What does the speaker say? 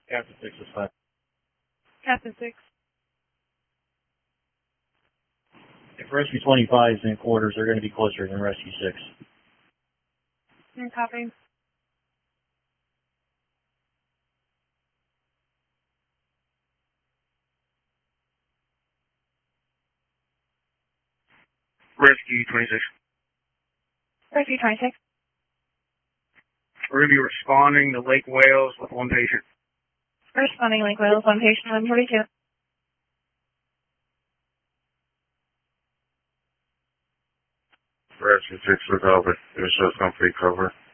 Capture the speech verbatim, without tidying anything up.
Captain six is fine. Captain six. If Rescue twenty-five is in quarters, they're going to be closer than Rescue six. Mm, copy. Rescue twenty-six. Rescue twenty-six. We're going to be responding to Lake Wales with one patient. Responding Lake Wales, one patient, eleven forty-two. Rescue six, look over. There's a complete cover.